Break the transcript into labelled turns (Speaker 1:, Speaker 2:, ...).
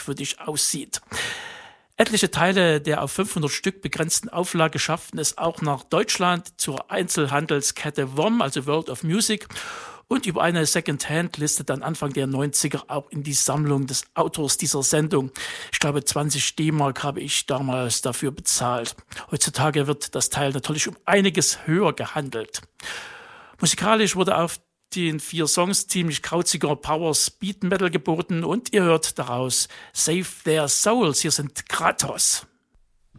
Speaker 1: merkwürdig aussieht. Etliche Teile der auf 500 Stück begrenzten Auflage schafften es auch nach Deutschland zur Einzelhandelskette WOM, also World of Music, und über eine Second-Hand-Liste dann Anfang der 90er auch in die Sammlung des Autors dieser Sendung. Ich glaube, 20 D-Mark habe ich damals dafür bezahlt. Heutzutage wird das Teil natürlich um einiges höher gehandelt. Musikalisch wurde auf den 4 Songs ziemlich krauziger Power Speed Metal geboten und ihr hört daraus Save Their Souls. Hier sind Kratos.